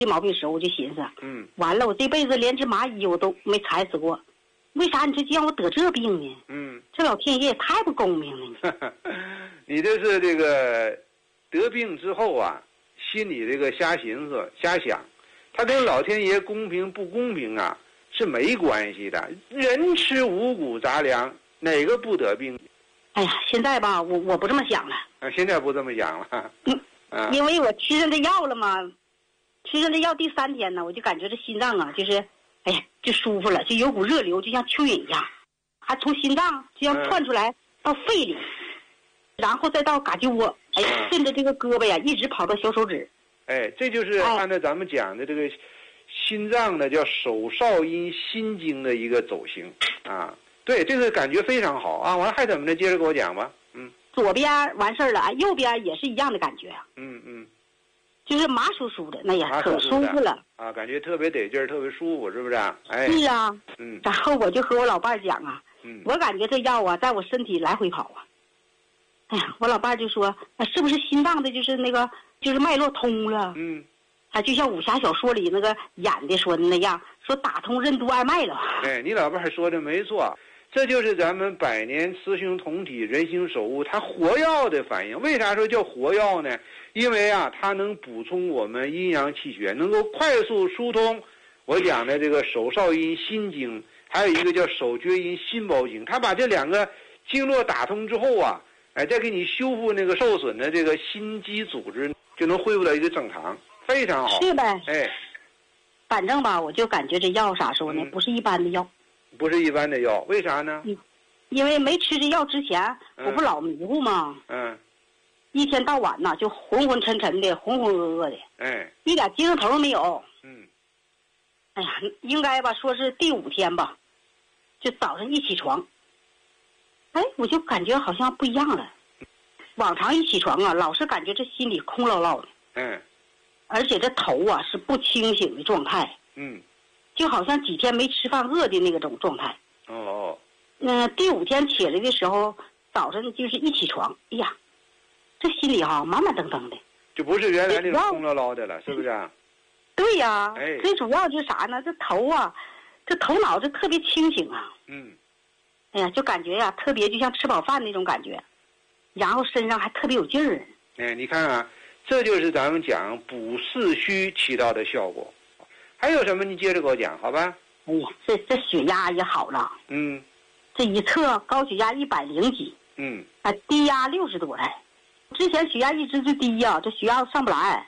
这毛病时候我就寻思，完了，我这辈子连只蚂蚁我都没踩死过，为啥你这就让我得这病呢？这老天爷也太不公平了。 你这是这个得病之后啊，心里这个瞎寻思瞎想，他跟老天爷公平不公平啊是没关系的。人吃五谷杂粮，哪个不得病？ 哎呀，现在吧，我不这么想了。 现在不这么想了。 因为我吃上这药了嘛，吃上这药第3天呢，我就感觉这心脏啊，就是，哎呀，就舒服了，就有股热流，就像蚯蚓一样，还从心脏就像窜出来到肺里，然后再到嘎吱窝，哎呀，顺着这个胳膊呀，一直跑到小手指。 哎，这就是按照咱们讲的这个心脏的叫手少阴心经的一个走形啊。对，这个感觉非常好啊。完了还怎么着？接着给我讲吧。 左边完事儿了，右边也是一样的感觉啊。就是麻酥酥的，那也可舒服了啊，感觉特别得劲儿，特别舒服，是不是？哎， 是啊。然后我就和我老伴儿讲啊，我感觉这药啊，在我身体来回跑啊。哎呀，我老伴儿就说，是不是心脏的就是那个就是脉络通了？就像武侠小说里那个演的说的那样，说打通任督二脉了。 哎，你老伴儿说的没错。这就是咱们百年雌雄同体人形手物它活药的反应。为啥说叫活药呢？因为啊，它能补充我们阴阳气血，能够快速疏通我讲的这个手少阴心经，还有一个叫手厥阴心包经。它把这2个经络打通之后啊，再给你修复那个受损的这个心肌组织，就能恢复到一个正常，非常好。 是呗。 哎， 反正吧，我就感觉这药啥时候呢，不是一般的药。 不是一般的药，为啥呢？ 因为没吃这药之前，我不老迷糊吗？一天到晚呢就浑浑沉沉的，浑浑噩噩的，一点精神头没有。哎呀，应该吧，说是第5天吧，就早上一起床，哎，我就感觉好像不一样了。往常一起床啊，老是感觉这心里空落落的，而且这头啊是不清醒的状态，就好像几天没吃饭饿的那个种状态。第5天起来的时候，早上就是一起床，哎呀，这心里哈满满登登的， 就不是原来那种空落落的了，是不是啊？ 对呀，最主要就是啥呢？这头啊，这头脑就特别清醒啊。哎呀，就感觉呀，特别就像吃饱饭那种感觉，然后身上还特别有劲儿。 哎，你看啊，这就是咱们讲补肾虚起到的效果。还有什么？你接着给我讲，好吧？ 哎呀，这血压也好了。这一测高血压100几。低压60多来。之前血压一直就低呀，这血压上不来。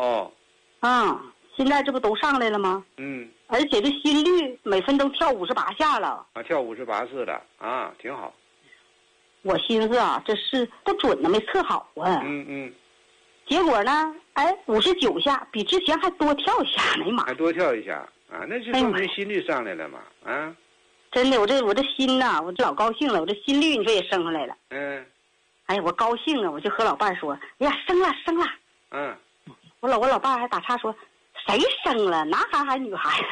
现在这不都上来了吗？而且这心率每分钟跳58下了。 跳58次了啊，挺好。 我寻思啊，这是不准呢，没测好啊。结果呢，59下，比之前还多跳一下，哎呀妈！ 还多跳一下啊，那就说明心率上来了嘛啊！ 真的，我这心呐，我这老高兴了，我这心率你说也升上来了。哎呀，我高兴啊，我就和老伴说，哎呀，升了。我老伴还打岔说，谁生了，男孩还是女孩？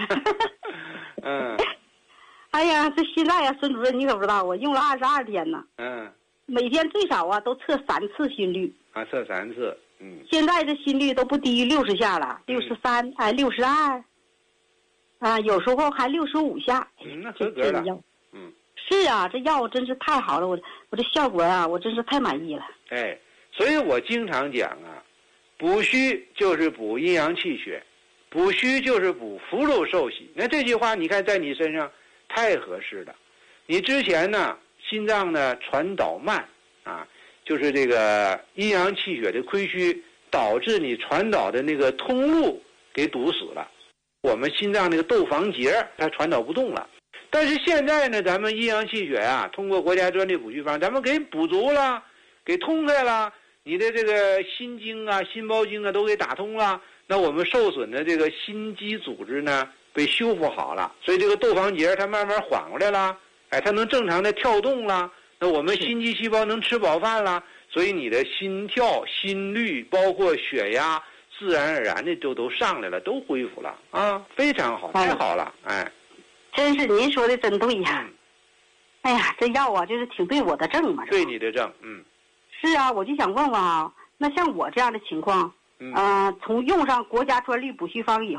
哎呀，这现在呀，孙主任你可不知道，我用了22天呢。每天最少啊都测3次心率。 测3次。 现在这心率都不低于60下了，63，62，有时候还65下。 那合格了。 是啊，这药真是太好了，我这效果啊，我真是太满意了。 哎，所以我经常讲啊，补虚就是补阴阳气血，补虚就是补福禄寿喜。那这句话你看在你身上太合适了。你之前呢，心脏呢传导慢啊，就是这个阴阳气血的亏虚，导致你传导的那个通路给堵死了。我们心脏那个窦房结它传导不动了。但是现在呢，咱们阴阳气血啊，通过国家专利补虚方，咱们给补足了，给通开了，你的这个心经啊、心包经啊都给打通了，那我们受损的这个心肌组织呢被修复好了，所以这个窦房结它慢慢缓过来了，它能正常的跳动了，那我们心肌细胞能吃饱饭了，所以你的心跳、心率包括血压，自然而然的就都上来了，都恢复了啊，非常好，太好了， 真是您说的真对呀。哎呀，这药啊，就是挺对我的症嘛。 对你的症， 是啊，我就想问问啊，那像我这样的情况， 从用上国家专利补虚方以后。